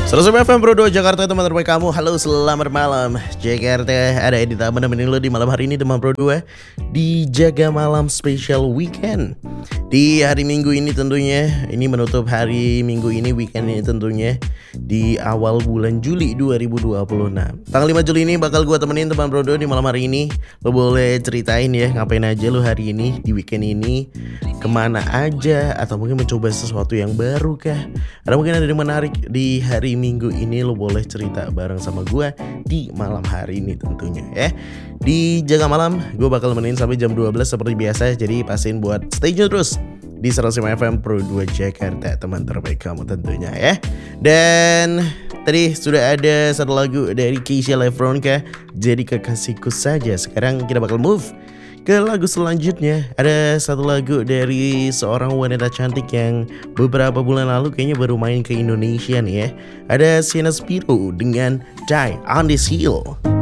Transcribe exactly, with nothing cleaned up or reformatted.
seratus F M Pro dua Jakarta, teman terbaik kamu. Halo, selamat malam Jakarta. Ada Edita menemani lo di malam hari ini, teman Pro dua, di Jaga Malam Special Weekend. Di hari Minggu ini tentunya, ini menutup hari Minggu ini, weekend ini tentunya di awal bulan Juli dua ribu dua puluh enam. Tanggal lima Juli ini bakal gue temenin teman Pro dua di malam hari ini. Lo boleh ceritain ya, ngapain aja lo hari ini, di weekend ini, kemana aja, atau mungkin mencoba sesuatu yang baru kah? Ada mungkin ada yang menarik di hari Minggu ini, lo boleh cerita bareng sama gue di malam hari ini tentunya ya. Di Jaga Malam, gue bakal nemenin sampai jam dua belas seperti biasa. Jadi pastiin buat stay tune terus di seratus lima F M Pro dua Jakarta, teman terbaik kamu tentunya ya. Dan tadi sudah ada satu lagu dari Keisha Lefronka, Jadi Kekasihku Saja. Sekarang kita bakal move ke lagu selanjutnya. Ada satu lagu dari seorang wanita cantik yang beberapa bulan lalu kayaknya baru main ke Indonesia nih ya. Ada Sienna Spiro dengan Die on This Hill.